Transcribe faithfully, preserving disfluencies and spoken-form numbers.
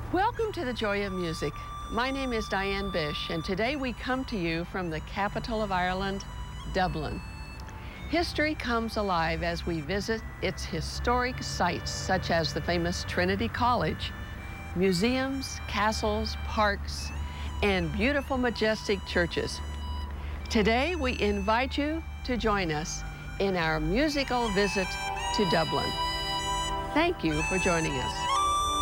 Welcome to the Joy of Music. My name is Diane Bish, and today we come to you from the capital of Ireland, Dublin. History comes alive as we visit its historic sites, such as the famous Trinity College, museums, castles, parks, and beautiful, majestic churches. Today, we invite you to join us in our musical visit to Dublin. Thank you for joining us.